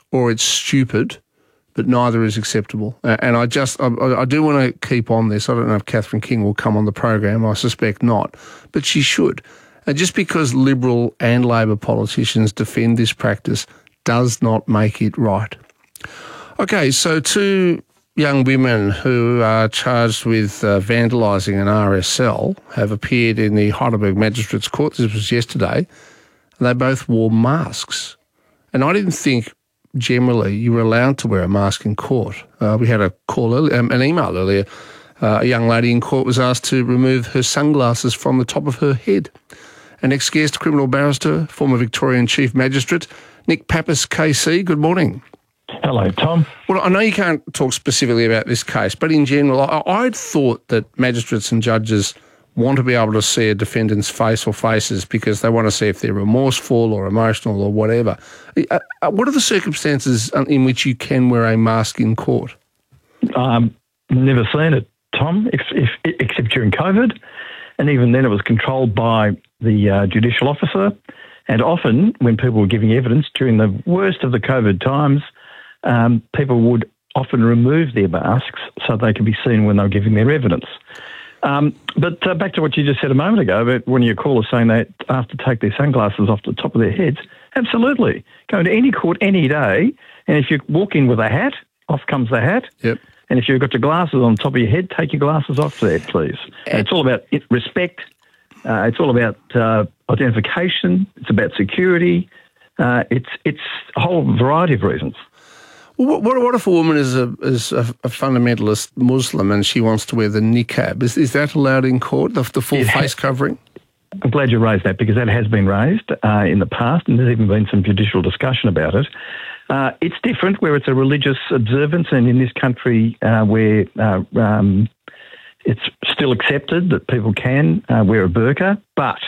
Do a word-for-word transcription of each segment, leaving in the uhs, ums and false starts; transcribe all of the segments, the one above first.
or it's stupid, but neither is acceptable. Uh, and I just, I, I do want to keep on this. I don't know if Catherine King will come on the program. I suspect not, but she should. And just because Liberal and Labor politicians defend this practice does not make it right. Okay, so two young women who are charged with uh, vandalising an R S L have appeared in the Heidelberg Magistrates Court. This was yesterday, and they both wore masks. And I didn't think generally you were allowed to wear a mask in court. Uh, we had a call earlier, um, an email earlier. Uh, a young lady in court was asked to remove her sunglasses from the top of her head. An ex-guest criminal barrister, former Victorian Chief Magistrate, Nick Pappas, K C, good morning. Hello, Tom. Well, I know you can't talk specifically about this case, but in general, I, I'd thought that magistrates and judges want to be able to see a defendant's face or faces because they want to see if they're remorseful or emotional or whatever. Uh, what are the circumstances in which you can wear a mask in court? Um, never seen it, Tom, if, if, except during COVID. And even then it was controlled by the uh, judicial officer. And often when people were giving evidence during the worst of the COVID times, um, people would often remove their masks so they could be seen when they were giving their evidence. Um, but uh, back to what you just said a moment ago about when your caller saying they have to take their sunglasses off the top of their heads, absolutely. Go into any court any day, and if you walk in with a hat, off comes the hat. Yep. And if you've got your glasses on top of your head, take your glasses off there, please. And it's all about respect. Uh, it's all about uh, identification. It's about security. Uh, it's it's a whole variety of reasons. What, what, what if a woman is a is a, a fundamentalist Muslim and she wants to wear the niqab? Is is that allowed in court, the, the full it face has, covering? I'm glad you raised that because that has been raised uh, in the past, and there's even been some judicial discussion about it. Uh, it's different where it's a religious observance, and in this country uh, where uh, um, it's still accepted that people can uh, wear a burqa, but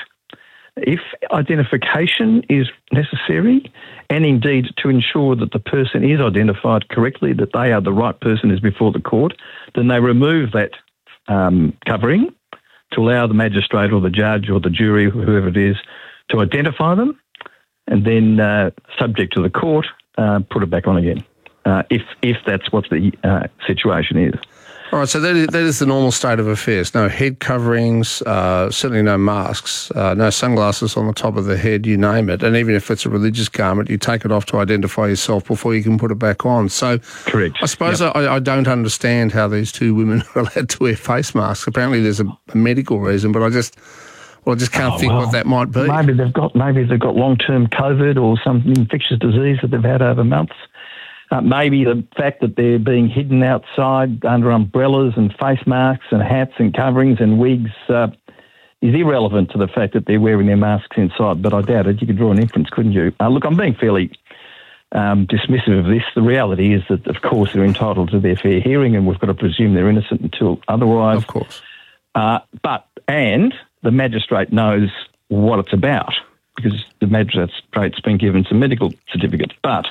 if identification is necessary, and indeed to ensure that the person is identified correctly, that they are the right person is before the court, then they remove that um, covering to allow the magistrate or the judge or the jury, whoever it is, to identify them, and then uh, subject to the court, uh, put it back on again, uh, if if that's what the uh, situation is. All right, so that is, that is the normal state of affairs. No head coverings, uh, certainly no masks, uh, no sunglasses on the top of the head, you name it. And even if it's a religious garment, you take it off to identify yourself before you can put it back on. So correct. I suppose yep. I, I don't understand how these two women are allowed to wear face masks. Apparently there's a, a medical reason, but I just well, I just can't oh, think well, what that might be. Maybe they've got maybe they've got long-term COVID or some infectious disease that they've had over months. Uh, maybe the fact that they're being hidden outside under umbrellas and face masks and hats and coverings and wigs uh, is irrelevant to the fact that they're wearing their masks inside. But I doubt it. You could draw an inference, couldn't you? Uh, look, I'm being fairly um, dismissive of this. The reality is that, of course, they're entitled to their fair hearing, and we've got to presume they're innocent until otherwise. Of course. Uh, but, and the magistrate knows what it's about because the magistrate's been given some medical certificates. But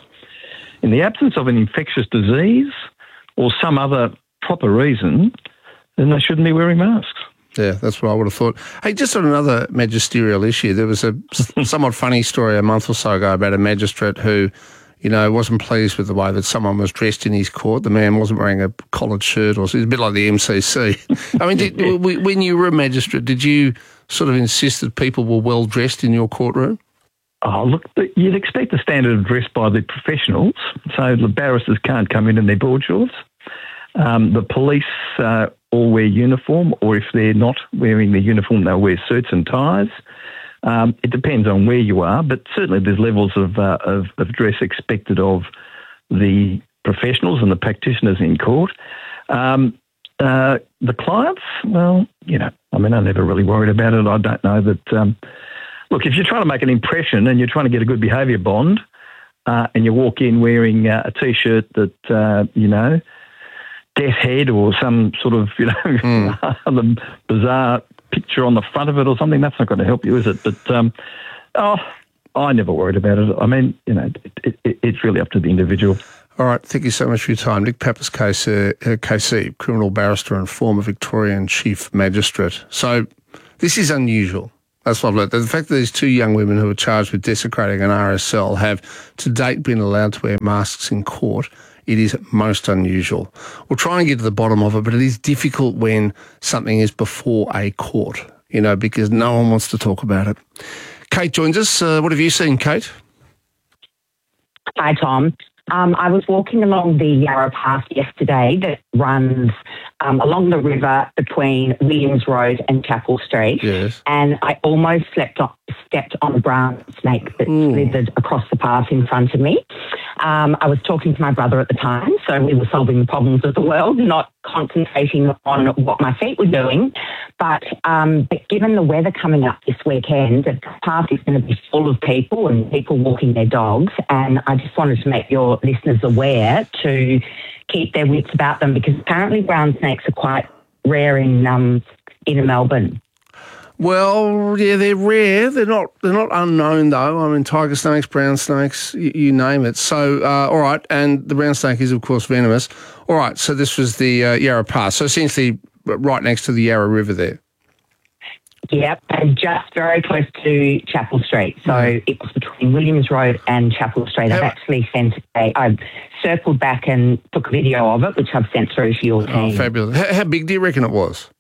in the absence of an infectious disease or some other proper reason, then they shouldn't be wearing masks. Yeah, that's what I would have thought. Hey, just on another magisterial issue, there was a somewhat funny story a month or so ago about a magistrate who, you know, wasn't pleased with the way that someone was dressed in his court. The man wasn't wearing a collared shirt or something. It's a bit like the M C C. I mean, did, yeah. when you were a magistrate, did you sort of insist that people were well dressed in your courtroom? Oh, look, you'd expect the standard of dress by the professionals. So the barristers can't come in in their board shorts. Um, the police uh, all wear uniform, or if they're not wearing their uniform, they'll wear suits and ties. Um, it depends on where you are, but certainly there's levels of, uh, of, of dress expected of the professionals and the practitioners in court. Um, uh, the clients, well, you know, I mean, I'm never really worried about it. I don't know that... Um, Look, if you're trying to make an impression and you're trying to get a good behaviour bond uh, and you walk in wearing uh, a T-shirt that, uh, you know, death head or some sort of, you know, mm. bizarre picture on the front of it or something, that's not going to help you, is it? But, um, oh, I never worried about it. I mean, you know, it, it, it's really up to the individual. All right, thank you so much for your time. Nick Pappas, K C, uh, K C, criminal barrister and former Victorian Chief Magistrate. So this is unusual. That's what I've learned. The fact that these two young women who were charged with desecrating an R S L have to date been allowed to wear masks in court, it is most unusual. We'll try and get to the bottom of it, but it is difficult when something is before a court, you know, because no one wants to talk about it. Kate joins us. Uh, what have you seen, Kate? Hi, Tom. Um, I was walking along the Yarra Path yesterday that runs um, along the river between Williams Road and Chapel Street. Yes. And I almost slept on, stepped on a brown snake that Ooh. slithered across the path in front of me. Um, I was talking to my brother at the time, so we were solving the problems of the world, not concentrating on what my feet were doing. But, um, but given the weather coming up this weekend, the path is going to be full of people and people walking their dogs. And I just wanted to make your listeners aware to keep their wits about them, because apparently brown snakes are quite rare in um, inner Melbourne. Well, yeah, they're rare. They're not. They're not unknown, though. I mean, tiger snakes, brown snakes, you, you name it. So, uh, all right, and the brown snake is, of course, venomous. All right, so this was the uh, Yarra Pass. So essentially, right next to the Yarra River there. Yep, and just very close to Chapel Street. So mm. it was between Williams Road and Chapel Street. I've actually sent a. I've circled back and took a video of it, which I've sent through to your team. Oh, fabulous! How, how big do you reckon it was?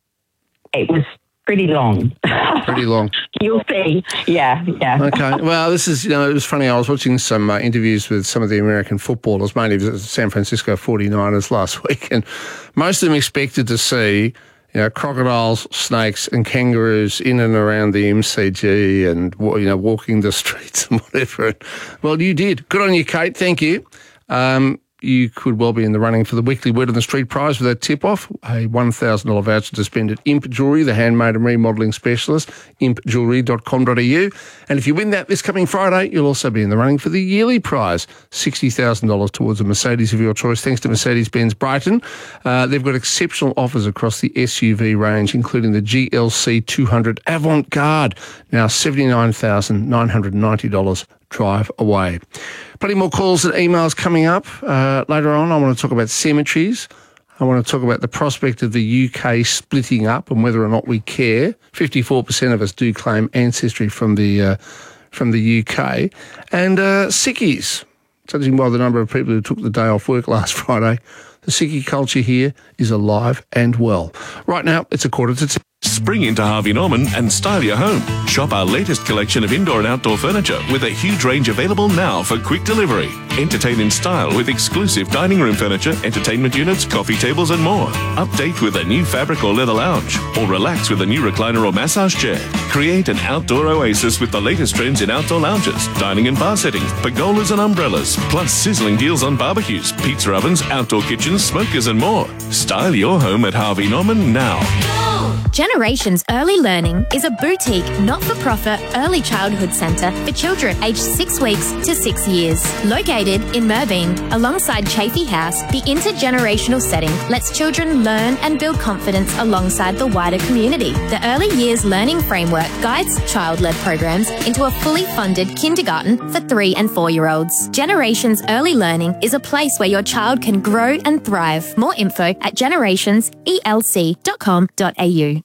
It was pretty long. Pretty long. You'll see. Yeah, yeah. Okay. Well, this is, you know, it was funny. I was watching some uh, interviews with some of the American footballers, mainly the San Francisco forty-niners last week, and most of them expected to see, you know, crocodiles, snakes and kangaroos in and around the M C G and, you know, walking the streets and whatever. Well, you did. Good on you, Kate. Thank you. Um, you could well be in the running for the weekly Word on the Street prize with that tip-off, a one thousand dollars voucher to spend at Imp Jewellery, the handmade and remodelling specialist, imp jewellery dot com dot a u. And if you win that this coming Friday, you'll also be in the running for the yearly prize, sixty thousand dollars towards a Mercedes of your choice, thanks to Mercedes-Benz Brighton. Uh, they've got exceptional offers across the S U V range, including the G L C two hundred Avant-Garde, now seventy-nine thousand nine hundred ninety dollars. Drive away. Plenty more calls and emails coming up. Uh, later on, I want to talk about cemeteries. I want to talk about the prospect of the U K splitting up and whether or not we care. fifty-four percent of us do claim ancestry from the uh, from the U K. And uh, sickies. Judging by the number of people who took the day off work last Friday, the sickie culture here is alive and well. Right now, it's a quarter to ten. Spring into Harvey Norman and style your home. Shop our latest collection of indoor and outdoor furniture with a huge range available now for quick delivery. Entertain in style with exclusive dining room furniture, entertainment units, coffee tables and more. Update with a new fabric or leather lounge, or relax with a new recliner or massage chair. Create an outdoor oasis with the latest trends in outdoor lounges, dining and bar settings, pergolas and umbrellas, plus sizzling deals on barbecues, pizza ovens, outdoor kitchens, smokers and more. Style your home at Harvey Norman now. Generations Early Learning is a boutique, not-for-profit early childhood centre for children aged six weeks to six years. Located in Merbein, alongside Chafee House, the intergenerational setting lets children learn and build confidence alongside the wider community. The Early Years Learning Framework guides child-led programs into a fully funded kindergarten for three and four-year-olds. Generations Early Learning is a place where your child can grow and thrive. More info at generations e l c dot com dot a u.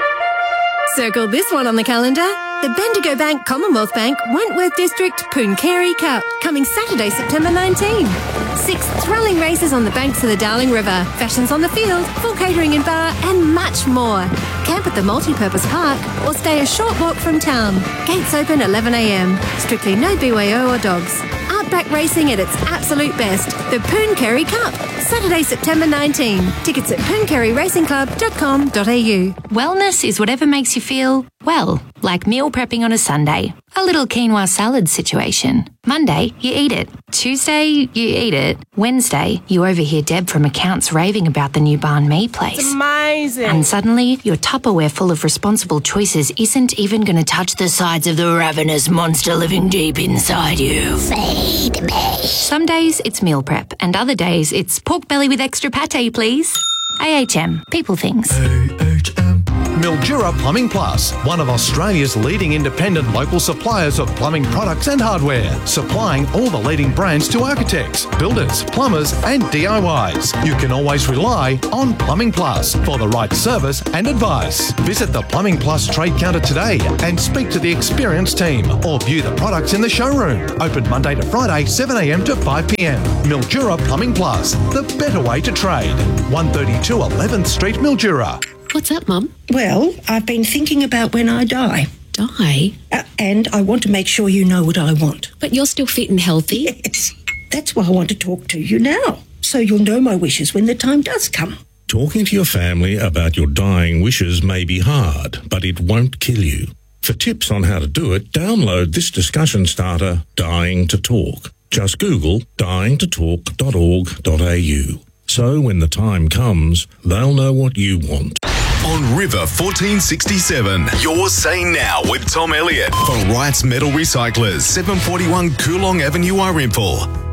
Circle this one on the calendar. The Bendigo Bank Commonwealth Bank Wentworth District Pooncarie Cup, coming Saturday, September nineteenth. Six thrilling races on the banks of the Darling River, fashions on the field, full catering and bar, and much more. Camp at the multi-purpose park or stay a short walk from town. Gates open eleven a m. Strictly no B Y O or dogs. Outback racing at its absolute best. The Pooncarie Cup, Saturday, September nineteenth. Tickets at pooncarie racing club dot com dot a u. Wellness is whatever makes you feel, well, like meal prepping on a Sunday. A little quinoa salad situation. Monday, you eat it. Tuesday, you eat it. Wednesday, you overhear Deb from accounts raving about the new banh mi place. It's amazing. And suddenly, your Tupperware full of responsible choices isn't even going to touch the sides of the ravenous monster living deep inside you. Feed me. Some days, it's meal prep, and other days, it's pork belly with extra pate, please. A H M, people things. Mildura Plumbing Plus, one of Australia's leading independent local suppliers of plumbing products and hardware, supplying all the leading brands to architects, builders, plumbers and D I Ys. You can always rely on Plumbing Plus for the right service and advice. Visit the Plumbing Plus trade counter today and speak to the experienced team or view the products in the showroom. Open Monday to Friday, seven a m to five p m. Mildura Plumbing Plus, the better way to trade. one thirty-two eleventh Street, Mildura. What's up, Mum? Well, I've been thinking about when I die. Die? Uh, and I want to make sure you know what I want. But you're still fit and healthy. Yes. That's why I want to talk to you now, so you'll know my wishes when the time does come. Talking to your family about your dying wishes may be hard, but it won't kill you. For tips on how to do it, download this discussion starter, Dying to Talk. Just Google dying to talk dot org dot a u. So when the time comes, they'll know what you want. On River fourteen sixty-seven, you're saying now with Tom Elliott for Wright's Metal Recyclers, seven forty-one Coolong Avenue, Irinful.